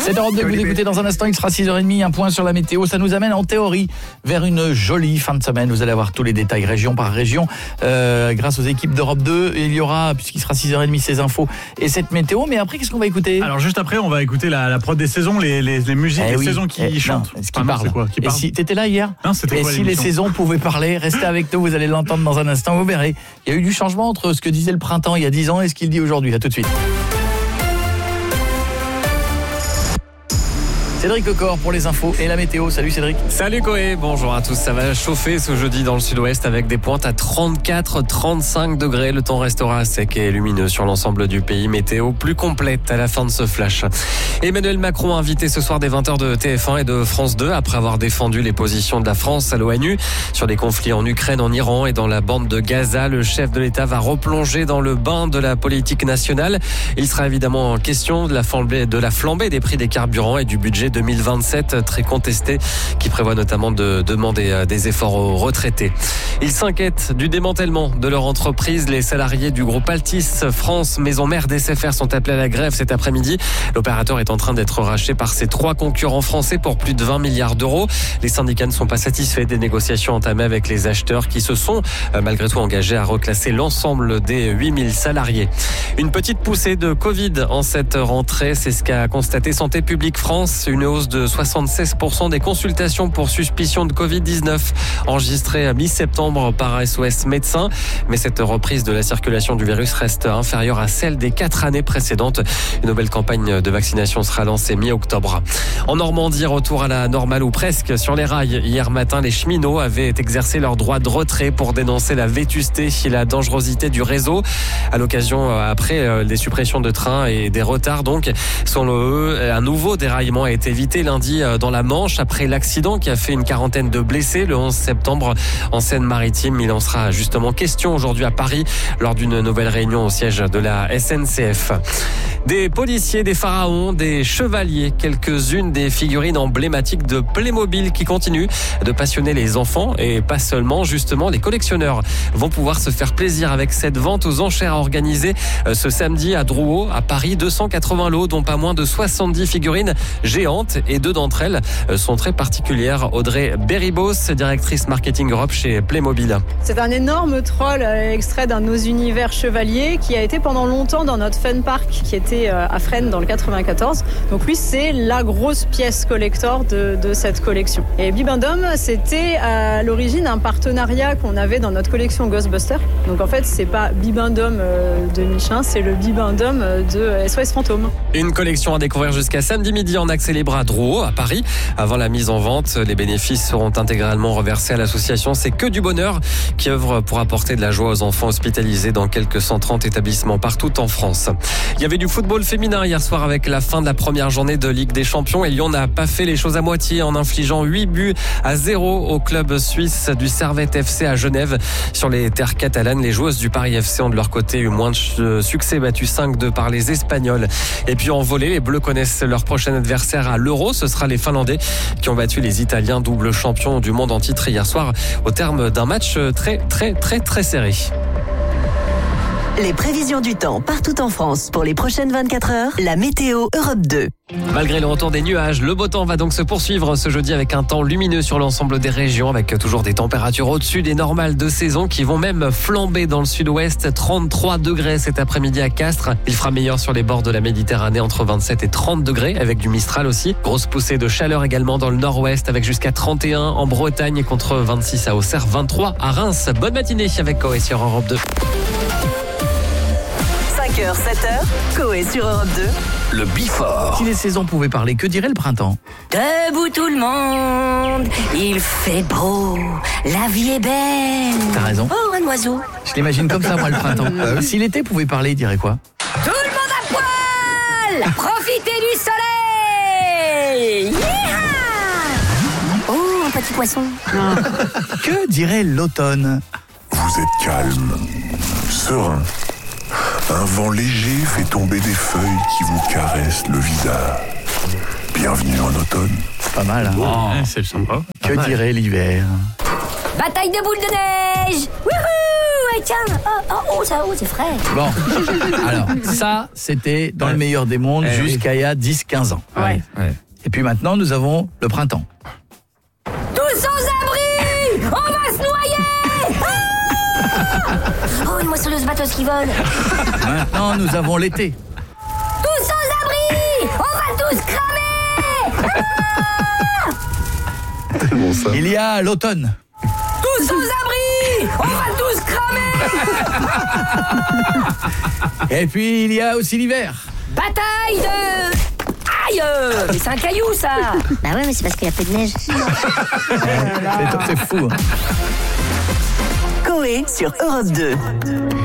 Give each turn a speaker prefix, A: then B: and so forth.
A: C'est Europe 2 que vous écoutez dans un instant, il sera 6h30, un point sur la météo. Ça nous amène en théorie vers une jolie fin de semaine. Vous allez avoir tous les détails région par région grâce aux équipes d'Europe 2. Il y aura, puisqu'il sera 6h30, ces infos et cette météo. Mais après, qu'est-ce qu'on va écouter ?
B: Alors juste après, on va écouter la prod des saisons, les musiques des saisons qui chantent.
A: Non, ce qui parle.
B: Qui parle.
A: Et si t'étais là hier ?
B: Non, c'était quoi,
A: et si les saisons pouvaient parler, restez avec nous, vous allez l'entendre dans un instant, vous verrez. Il y a eu du changement entre ce que disait le printemps il y a 10 ans et ce qu'il dit aujourd'hui. À tout de suite. Cédric Lecor pour les infos et la météo. Salut Cédric.
C: Salut Koé, bonjour à tous. Ça va chauffer ce jeudi dans le sud-ouest avec des pointes à 34-35 degrés. Le temps restera sec et lumineux sur l'ensemble du pays. Météo plus complète à la fin de ce flash. Emmanuel Macron invité ce soir des 20h de TF1 et de France 2 après avoir défendu les positions de la France à l'ONU sur les conflits en Ukraine, en Iran et dans la bande de Gaza. Le chef de l'État va replonger dans le bain de la politique nationale. Il sera évidemment question de la flambée des prix des carburants et du budget 2027 très contesté qui prévoit notamment de demander des efforts aux retraités. Ils s'inquiètent du démantèlement de leur entreprise. Les salariés du groupe Altis France, maison mère d'SFR, sont appelés à la grève cet après-midi. L'opérateur est en train d'être racheté par ses 3 concurrents français pour plus de 20 milliards d'euros. Les syndicats ne sont pas satisfaits des négociations entamées avec les acheteurs qui se sont malgré tout engagés à reclasser l'ensemble des 8000 salariés. Une petite poussée de Covid en cette rentrée, c'est ce qu'a constaté Santé publique France. Une hausse de 76% des consultations pour suspicion de Covid-19 enregistrées à mi-septembre par SOS Médecins. Mais cette reprise de la circulation du virus reste inférieure à celle des 4 années précédentes. Une nouvelle campagne de vaccination sera lancée mi-octobre. En Normandie, retour à la normale ou presque sur les rails. Hier matin, les cheminots avaient exercé leur droit de retrait pour dénoncer la vétusté et la dangerosité du réseau. À l'occasion, après les suppressions de trains et des retards, donc, selon eux, un nouveau déraillement a été évité lundi dans la Manche après l'accident qui a fait une quarantaine de blessés le 11 septembre en Seine-Maritime. Il en sera justement question aujourd'hui à Paris lors d'une nouvelle réunion au siège de la SNCF. Des policiers, des pharaons, des chevaliers, quelques-unes des figurines emblématiques de Playmobil qui continuent de passionner les enfants et pas seulement. Justement, les collectionneurs vont pouvoir se faire plaisir avec cette vente aux enchères organisée ce samedi à Drouot, à Paris. 280 lots, dont pas moins de 70 figurines géantes, et 2 d'entre elles sont très particulières. Audrey Berribos, directrice marketing Europe chez Playmobil.
D: C'est un énorme troll extrait d'un de nos univers chevaliers qui a été pendant longtemps dans notre fun park qui était à Fresnes dans le 94. Donc lui, c'est la grosse pièce collector de cette collection. Et Bibendum, c'était à l'origine un partenariat qu'on avait dans notre collection Ghostbusters. Donc en fait, c'est pas Bibendum de Michelin, c'est le Bibendum de SOS Fantôme.
C: Une collection à découvrir jusqu'à samedi midi en accès libre à Drouot, à Paris. Avant la mise en vente, les bénéfices seront intégralement reversés à l'association C'est que du bonheur qui œuvre pour apporter de la joie aux enfants hospitalisés dans quelques 130 établissements partout en France. Il y avait du football féminin hier soir avec la fin de la première journée de Ligue des Champions et Lyon n'a pas fait les choses à moitié en infligeant 8-0 au club suisse du Servette FC à Genève. Sur les terres catalanes, les joueuses du Paris FC ont de leur côté eu moins de succès, battus 5-2 par les Espagnols. Et puis en volée, les Bleus connaissent leur prochain adversaire à l'Euro. Ce sera les Finlandais qui ont battu les Italiens, double champion du monde en titre hier soir au terme d'un match très serré.
E: Les prévisions du temps partout en France pour les prochaines 24 heures, la météo Europe 2.
C: Malgré le retour des nuages, le beau temps va donc se poursuivre ce jeudi avec un temps lumineux sur l'ensemble des régions, avec toujours des températures au-dessus des normales de saison qui vont même flamber dans le sud-ouest. 33 degrés cet après-midi à Castres. Il fera meilleur sur les bords de la Méditerranée, entre 27 et 30 degrés, avec du Mistral aussi. Grosse poussée de chaleur également dans le nord-ouest, avec jusqu'à 31 en Bretagne, contre 26 à Auxerre, 23 à Reims. Bonne matinée avec Koé sur Europe 2.
E: 5h, 7h, Koé sur Europe 2.
A: Le Bifort. Si les saisons pouvaient parler, que dirait le printemps ?
F: Debout tout le monde, il fait beau, la vie est belle.
A: T'as raison.
F: Oh, un oiseau.
A: Je l'imagine comme ça, moi, le printemps. Si l'été pouvait parler, il dirait quoi ?
F: Tout le monde à poil, profitez du soleil. Yeah. Oh, un petit poisson.
A: Que dirait l'automne ?
G: Vous êtes calme, serein. Un vent léger fait tomber des feuilles qui vous caressent le visage. Bienvenue en automne.
A: Pas mal, hein ?
B: Oh, c'est sympa.
A: Que dirait l'hiver ?
F: Bataille de boules de neige. Wouhou, ouais, tiens. Oh, c'est frais.
A: Bon, alors, ça, c'était dans le meilleur des mondes jusqu'à il y a 10-15 ans.
D: Ouais.
A: Et puis maintenant, nous avons le printemps.
F: Tous sans abri! On va se noyer! Oh, une moissonneuse batteuse qui vole.
A: Maintenant, nous avons l'été.
F: Tous sans abri! On va tous cramer!
G: Tellement ça.
A: Il y a l'automne.
F: Tous sans abri! On va tous cramer!
A: Et puis, il y a aussi l'hiver.
F: Bataille de... Aïe! Mais c'est un caillou, ça! Bah ouais, mais c'est parce qu'il y a peu de neige.
A: C'est fou. Hein.
E: Coé sur Europe 2.